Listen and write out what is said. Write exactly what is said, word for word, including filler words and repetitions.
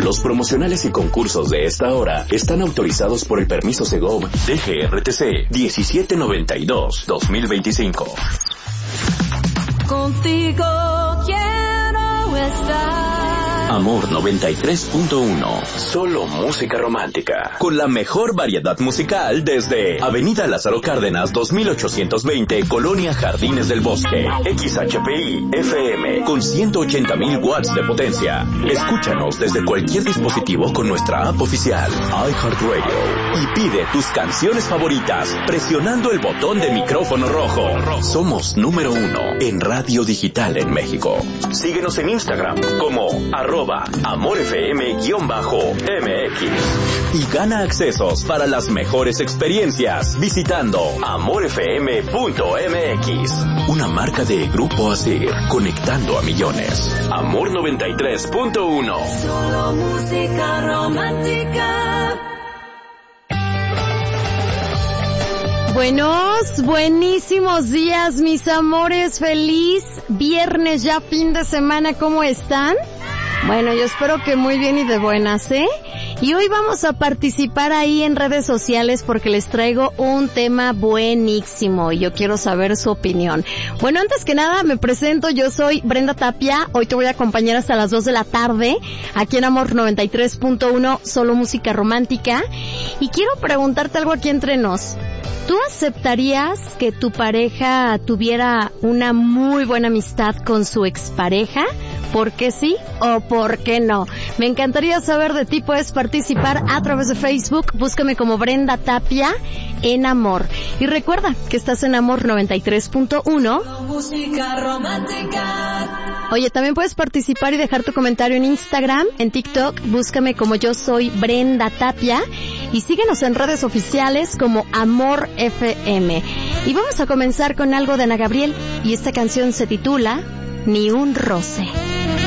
Los promocionales y concursos de esta hora están autorizados por el permiso Segov D G R T C diecisiete noventa y dos dos mil veinticinco. Contigo quiero estar. Amor noventa y tres punto uno. Solo música romántica. Con la mejor variedad musical desde Avenida Lázaro Cárdenas dos mil ochocientos veinte, Colonia Jardines del Bosque. X H P I F M con ciento ochenta mil watts de potencia. Escúchanos desde cualquier dispositivo con nuestra app oficial iHeartRadio y pide tus canciones favoritas presionando el botón de micrófono rojo. Somos número uno en radio digital en México. Síguenos en Instagram como arroba amorfm-mx y gana accesos para las mejores experiencias visitando amorfm punto m x. Una marca de Grupo Asir, conectando a millones. Amor noventa y tres punto uno. Solo música romántica. Buenos, buenísimos días, mis amores. Feliz viernes, ya fin de semana. ¿Cómo están? Bueno, yo espero que muy bien y de buenas, ¿eh? Y hoy vamos a participar ahí en redes sociales porque les traigo un tema buenísimo y yo quiero saber su opinión. Bueno, antes que nada me presento, yo soy Brenda Tapia. Hoy te voy a acompañar hasta las dos de la tarde aquí en Amor noventa y tres punto uno, solo música romántica. Y quiero preguntarte algo aquí entre nos. ¿Tú aceptarías que tu pareja tuviera una muy buena amistad con su expareja? ¿Por qué sí o por qué no? Me encantaría saber de ti. Puedes participar a través de Facebook. Búscame como Brenda Tapia en Amor. Y recuerda que estás en Amor noventa y tres punto uno. Música romántica. Oye, también puedes participar y dejar tu comentario en Instagram, en TikTok. Búscame como Yo Soy Brenda Tapia. Y síguenos en redes oficiales como Amor F M. Y vamos a comenzar con algo de Ana Gabriel. Y esta canción se titula Ni un roce.